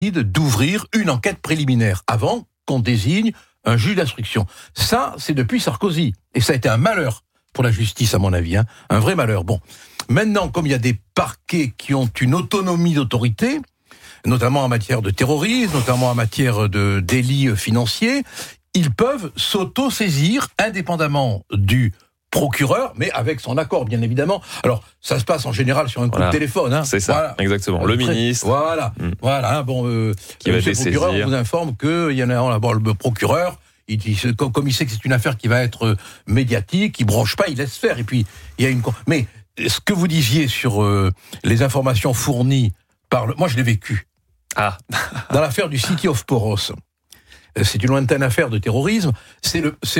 d'ouvrir une enquête préliminaire avant qu'on désigne un juge d'instruction. Ça, c'est depuis Sarkozy. Et ça a été un malheur pour la justice, à mon avis. Un vrai malheur. Bon. Maintenant, comme il y a des parquets qui ont une autonomie d'autorité, notamment en matière de terrorisme, notamment en matière de délits financiers, ils peuvent s'auto-saisir indépendamment du procureur, mais avec son accord, bien évidemment. Alors, ça se passe en général sur un coup de téléphone. C'est ça, exactement. Le ministre. Voilà. Qui va dessaisir. Le procureur vous informe qu'il y en a le procureur, comme il sait que c'est une affaire qui va être médiatique, il bronche pas, il laisse faire. Et puis, il y a une... Mais ce que vous disiez sur les informations fournies par... Moi, je l'ai vécu. Dans l'affaire du City of Poros. C'est une lointaine affaire de terrorisme. C'est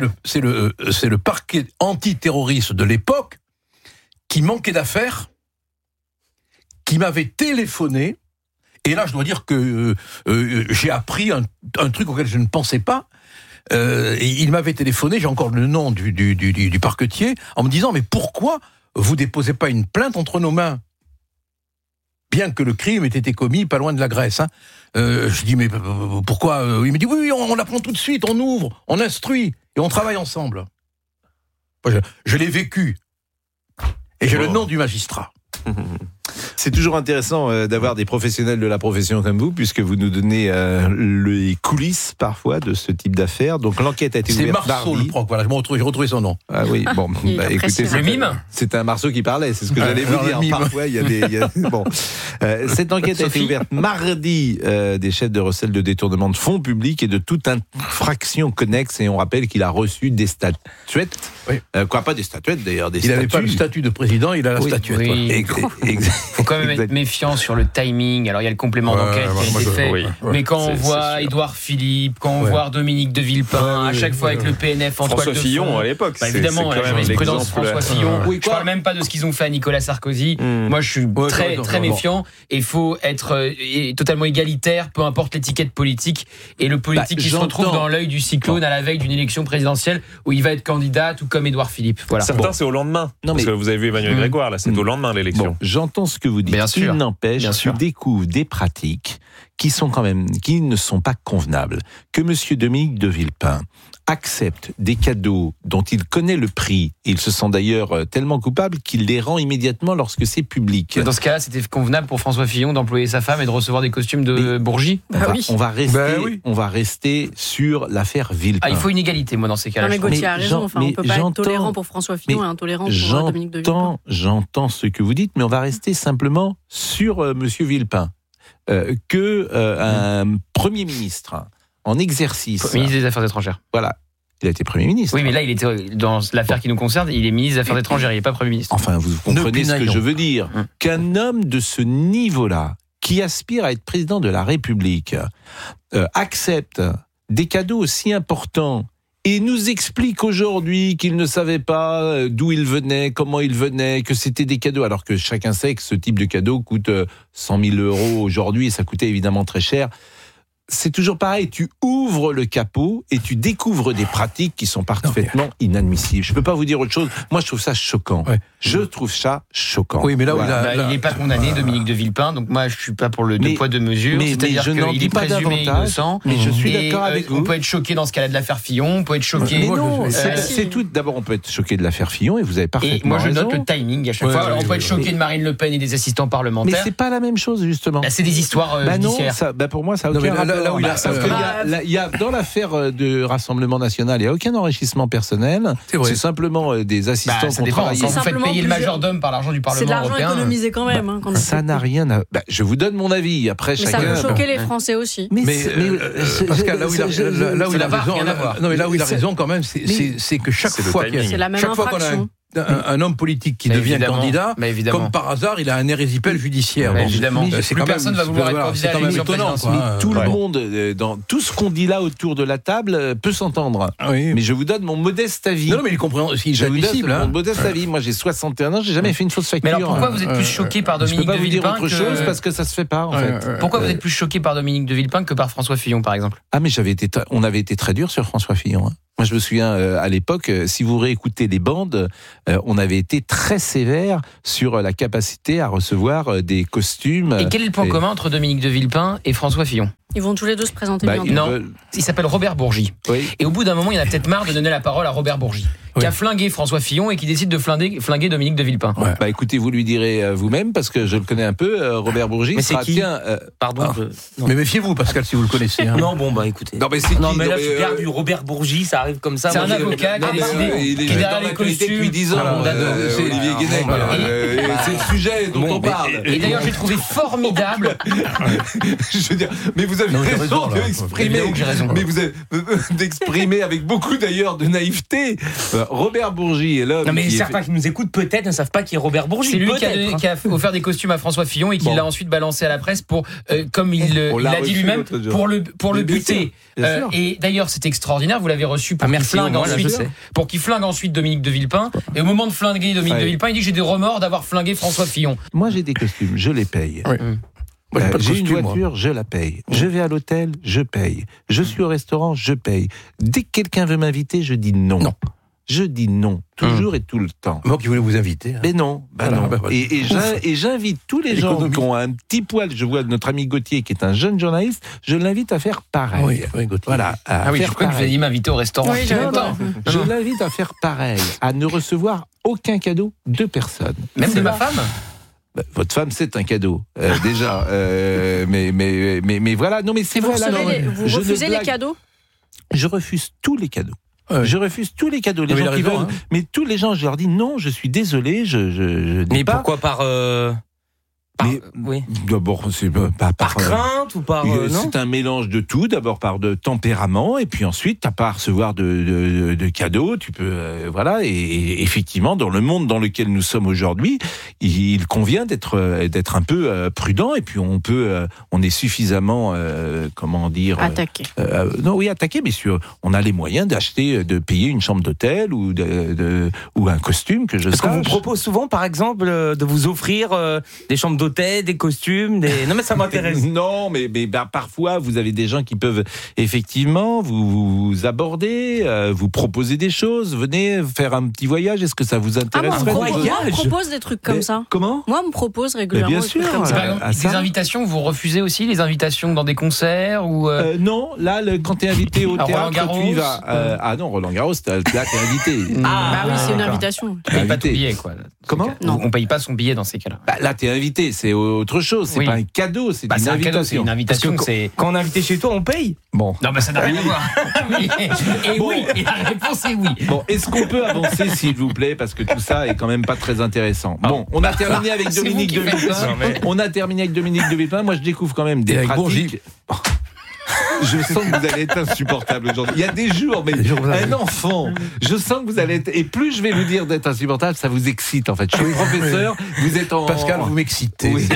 le parquet antiterroriste de l'époque qui manquait d'affaires, qui m'avait téléphoné. Et là, je dois dire que j'ai appris un truc auquel je ne pensais pas. Et il m'avait téléphoné, j'ai encore le nom du parquetier, en me disant « Mais pourquoi vous déposez pas une plainte entre nos mains ?» Bien que le crime ait été commis pas loin de la Grèce. Je dis, mais pourquoi Il me dit, oui, on la prend tout de suite, on ouvre, on instruit, et on travaille ensemble. Je l'ai vécu. Et j'ai le nom du magistrat. C'est toujours intéressant d'avoir des professionnels de la profession comme vous, puisque vous nous donnez les coulisses parfois de ce type d'affaires. Donc l'enquête a été ouverte mardi. C'est Marceau le proc, voilà, j'ai retrouvé son nom. Ah oui, bon, écoutez, le mime. C'est un Marceau qui parlait, c'est ce que j'allais vous dire. Parfois, il y a des... Bon. Cette enquête a été ouverte mardi des chefs de recel de détournement de fonds publics et de toute infraction connexe, et on rappelle qu'il a reçu des statuettes. Oui. Pas des statuettes d'ailleurs, des statuts. Il n'avait pas le statut de président, il a la statuette. Oui. Il faut quand même être méfiant sur le timing. Alors il y a le complément d'enquête qui a été fait, mais quand on voit Édouard Philippe, quand on voit Dominique de Villepin, à chaque fois avec le PNF en toile de fond. François Fillon à l'époque. Évidemment, la jurisprudence François Fillon. Je parle même pas de ce qu'ils ont fait à Nicolas Sarkozy. Moi, je suis très méfiant. Et il faut être totalement égalitaire, peu importe l'étiquette politique. Et le politique qui se retrouve dans l'œil du cyclone à la veille d'une élection présidentielle où il va être candidat, tout comme Édouard Philippe. Voilà. Certains, c'est au lendemain. Parce que vous avez vu Emmanuel Grégoire, là, c'est au lendemain de l'élection. J'entends ce que vous dites. Il n'empêche, tu découvres des pratiques qui ne sont pas convenables. Que monsieur Dominique de Villepin accepte des cadeaux dont il connaît le prix, il se sent d'ailleurs tellement coupable qu'il les rend immédiatement lorsque c'est public. Dans ce cas-là, c'était convenable pour François Fillon d'employer sa femme et de recevoir des costumes de Bourgie. On va rester sur l'affaire Villepin. Il faut une égalité, moi, dans ces cas-là. Non, mais Gauthier a raison. On ne peut pas être tolérant pour François Fillon et intolérant pour Dominique de Villepin. J'entends ce que vous dites, mais on va rester simplement sur monsieur Villepin. Un Premier ministre en exercice... Ministre des Affaires étrangères. Voilà. Il a été Premier ministre. Oui, mais là, il était dans l'affaire qui nous concerne, il est ministre des Affaires étrangères, il n'est pas Premier ministre. Enfin, vous comprenez ce que je veux dire. Qu'un homme de ce niveau-là, qui aspire à être président de la République, accepte des cadeaux aussi importants et nous explique aujourd'hui qu'il ne savait pas d'où il venait, comment il venait, que c'était des cadeaux, alors que chacun sait que ce type de cadeau coûte 100 000 € aujourd'hui, et ça coûtait évidemment très cher. C'est toujours pareil, tu ouvres le capot et tu découvres des pratiques qui sont parfaitement inadmissibles. Je ne peux pas vous dire autre chose. Moi, je trouve ça choquant. Ouais. Je trouve ça choquant. Oui, mais là où il n'est pas condamné, Dominique de Villepin, donc moi, je ne suis pas pour le deux poids, deux mesures. C'est-à-dire qu'il est présumé innocent. Mais je suis d'accord avec vous. On peut être choqué dans ce cas-là de l'affaire Fillon, on peut être choqué... Mais non, c'est tout. D'abord, on peut être choqué de l'affaire Fillon, et vous avez parfaitement raison. Et moi, je note le timing à chaque fois. Alors, on peut être choqué de Marine Le Pen et des assistants parlementaires. Mais c'est pas la même chose, justement. C'est des histoires judiciaires. Pour moi, ça n'a aucun rapport. Il y a dans l'affaire de Rassemblement National, il n'y a aucun enrichissement personnel. C'est simplement des assistants qui ont travaillé. Vous faites payer le majordome par l'argent du Parlement européen. C'est de l'argent économisé quand même. Ça n'a rien à... je vous donne mon avis. Après, mais chacun... ça peut choquer les Français aussi. Pascal, là où il a raison quand même, c'est que chaque fois qu'on a un homme politique qui devient candidat, comme par hasard, il a un érésipèle judiciaire. Évidemment. Plus personne ne va vouloir être candidat à l'élection présidentielle. Mais tout le monde, dans tout ce qu'on dit là autour de la table, peut s'entendre. Mais je vous donne mon modeste avis. Non, mais il comprend aussi. Je vous donne mon modeste avis. Moi, j'ai 61 ans, j'ai jamais fait une fausse facture. Mais alors pourquoi vous êtes plus choqué par Dominique de Villepin? Je peux pas vous dire autre chose parce que ça se fait pas, en fait. Pourquoi vous êtes plus choqué par Dominique de Villepin que par François Fillon, par exemple? Ah, mais on avait été très dur sur François Fillon. Moi, je me souviens, à l'époque, si vous réécoutez les bandes, on avait été très sévère sur la capacité à recevoir des costumes. Et quel est le point commun entre Dominique de Villepin et François Fillon ? Ils vont tous les deux se présenter bientôt. Non, il s'appelle Robert Bourgi. Oui. Et au bout d'un moment, il y en a peut-être marre de donner la parole à Robert Bourgi, qui a flingué François Fillon et qui décide de flinguer Dominique de Villepin. Ouais. Bah écoutez, vous lui direz vous-même, parce que je le connais un peu, Robert Bourgi. Mais c'est qui Pardon. Mais méfiez-vous, Pascal, si vous le connaissez. Hein. Non, bon, bah écoutez. Non, mais c'est qui ? Non, mais là, je suis perdu. Robert Bourgi, ça arrive comme ça. C'est un avocat qui a décidé. Il est derrière les costumes depuis 10 ans. C'est Olivier Guénec. C'est le sujet dont on parle. Et d'ailleurs, j'ai trouvé formidable. Je veux dire, mais vous avez raison d'exprimer. Mais vous avez d'exprimer avec beaucoup d'ailleurs de naïveté. Robert Bourgi est l'homme. Non, mais certains qui nous écoutent peut-être ne savent pas qui est Robert Bourgi. C'est lui qui a offert des costumes à François Fillon et qui l'a ensuite balancé à la presse pour, comme il l'a dit lui-même, pour le buter. Et d'ailleurs, c'est extraordinaire. Vous l'avez reçu pour qu'il flingue ensuite Dominique de Villepin. Et au moment de flinguer Dominique de Villepin, il dit: j'ai des remords d'avoir flingué François Fillon. Moi, j'ai des costumes, je les paye. Oui. J'ai une voiture, je la paye. Je vais à l'hôtel, je paye. Je suis au restaurant, je paye. Dès que quelqu'un veut m'inviter, je dis non. Je dis non, toujours et tout le temps. Moi qui voulais vous inviter. Hein. Mais non, non. Et j'invite tous les gens qui ont un petit poil. Je vois notre ami Gauthier, qui est un jeune journaliste, je l'invite à faire pareil. Oui, Gauthier. Voilà. Je crois que vous avez dit m'inviter au restaurant. Oui, je l'invite à faire pareil, à ne recevoir aucun cadeau de personne. Même de ma femme ? Votre femme, c'est un cadeau, déjà. Mais voilà, non, mais c'est vrai. Vous refusez les cadeaux ? Je refuse tous les cadeaux. Je refuse tous les cadeaux. Les gens qui veulent, mais tous les gens, je leur dis non, je suis désolé, je mais pas. Pourquoi oui. D'abord, c'est pas par crainte ou par non. C'est un mélange de tout. D'abord par de tempérament, et puis ensuite t'as pas à recevoir de cadeaux. Tu peux voilà. Et effectivement, dans le monde dans lequel nous sommes aujourd'hui, il convient d'être un peu prudent. Et puis on est suffisamment comment dire attaqué. Attaqué, mais on a les moyens de payer une chambre d'hôtel ou un costume que je. Parce qu'on vous propose souvent, par exemple, de vous offrir des chambres d'hôtel, des costumes, Non mais ça m'intéresse. Non, mais parfois vous avez des gens qui peuvent effectivement vous aborder, vous proposer des choses. Venez faire un petit voyage. Est-ce que ça vous intéresse? Moi, on me propose des trucs comme ça. Comment? Moi, on me propose régulièrement bien sûr, des trucs comme ça. Par exemple, des invitations, vous refusez aussi les invitations dans des concerts ou Non, là, quand t'es invité au théâtre, tu y vas. Ah non, Roland Garros, là t'es invité. Bah oui, c'est une invitation. On paye pas ton billet, quoi. Comment? Non, on paye pas son billet dans ces cas-là. Là, t'es invité, c'est autre chose. C'est pas un cadeau, c'est une invitation. C'est une invitation. Quand on est invité chez toi, on paye. Bon. Non, mais ça n'a rien à voir. Et la réponse est oui. Bon, est-ce qu'on peut avancer, s'il vous plaît, parce que tout ça est quand même pas très intéressant. Bon, on a terminé avec Dominique de Villepin. Moi, je découvre quand même des pratiques. Je sens que vous allez être insupportable aujourd'hui. Il y a des jours, mais un enfant, je sens que vous allez être... Et plus je vais vous dire d'être insupportable, ça vous excite en fait. Je suis professeur, vous êtes en... Pascal, vous m'excitez. Oui.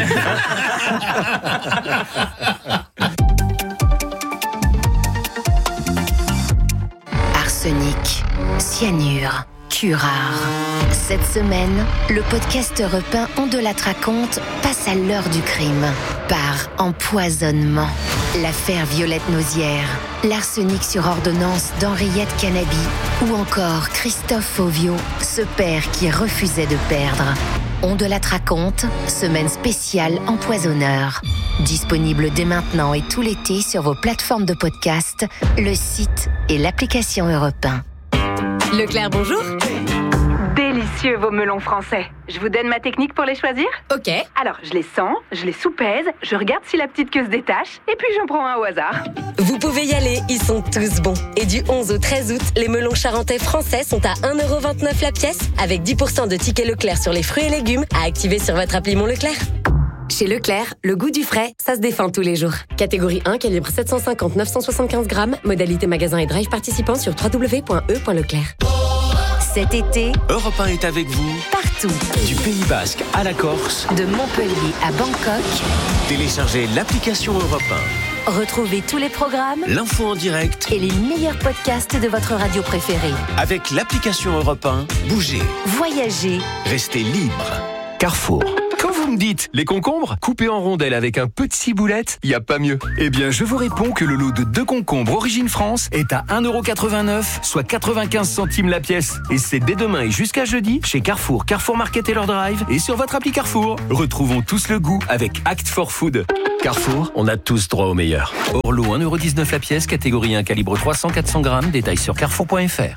Arsenic, cyanure, curare. Cette semaine, le podcast Europe 1 On de la raconte passe à l'heure du crime. Par empoisonnement. L'affaire Violette Nausière, l'arsenic sur ordonnance d'Henriette Canabi ou encore Christophe Fauvio, ce père qui refusait de perdre. On de la raconte, semaine spéciale empoisonneur. Disponible dès maintenant et tout l'été sur vos plateformes de podcast, le site et l'application Europe 1. Leclerc, bonjour. Délicieux vos melons français. Je vous donne ma technique pour les choisir ? Ok. Alors, je les sens, je les soupèse, je regarde si la petite queue se détache, et puis j'en prends un au hasard. Vous pouvez y aller, ils sont tous bons. Et du 11 au 13 août, les melons charentais français sont à 1,29€ la pièce, avec 10% de tickets Leclerc sur les fruits et légumes à activer sur votre appli Mon Leclerc. Chez Leclerc, le goût du frais, ça se défend tous les jours. Catégorie 1, calibre 750-975 grammes, modalité magasin et drive participant sur www.e.leclerc. Cet été, Europe 1 est avec vous partout. Du Pays Basque à la Corse, de Montpellier à Bangkok. Téléchargez l'application Europe 1. Retrouvez tous les programmes, l'info en direct et les meilleurs podcasts de votre radio préférée. Avec l'application Europe 1, bougez, voyagez, restez libre. Carrefour. Quand vous vous me dites, les concombres coupés en rondelles avec un peu de ciboulette, y a pas mieux. Eh bien, je vous réponds que le lot de 2 concombres Origine France est à 1,89€, soit 95 centimes la pièce. Et c'est dès demain et jusqu'à jeudi chez Carrefour, Carrefour Market et leur drive et sur votre appli Carrefour. Retrouvons tous le goût avec Act for Food. Carrefour, on a tous droit au meilleur. Orlo 1,19€ la pièce, catégorie 1, calibre 300-400 grammes, détails sur carrefour.fr.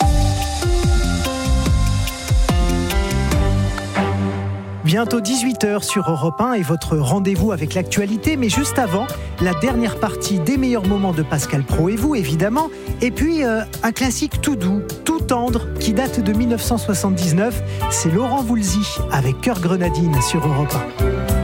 Bientôt 18h sur Europe 1 et votre rendez-vous avec l'actualité. Mais juste avant, la dernière partie des meilleurs moments de Pascal Praud et vous, évidemment. Et puis, un classique tout doux, tout tendre, qui date de 1979. C'est Laurent Voulzy avec Cœur Grenadine sur Europe 1.